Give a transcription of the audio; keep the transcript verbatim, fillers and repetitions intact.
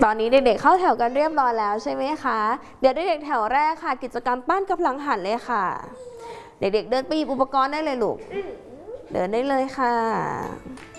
ตอนนี้เด็กๆเข้าแถวกันเรียบร้อยแล้วใช่ไหมคะเดี๋ยวเด็กๆแถวแรกค่ะกิจกรรมปั้นกำลังหันเลยค่ะเด็กๆเดินไปหยิบอุปกรณ์ได้เลยลูกเดินได้เลยค่ะ